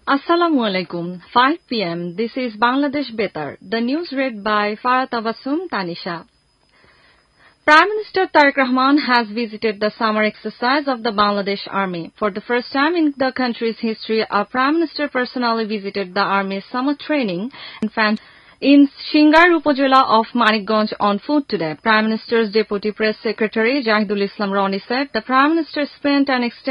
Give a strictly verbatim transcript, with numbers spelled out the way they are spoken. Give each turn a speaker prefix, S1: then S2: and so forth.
S1: Assalamu alaikum. five p m This is Bangladesh Betar. The news read by Farah Tabassum Tanisha. Prime Minister Tariq Rahman has visited the summer exercise of the Bangladesh Army. For the first time in the country's history, a Prime Minister personally visited the Army's summer training in Shingar Upazila of Manikganj on foot today. Prime Minister's Deputy Press Secretary Jahidul Islam Rani said the Prime Minister spent an extended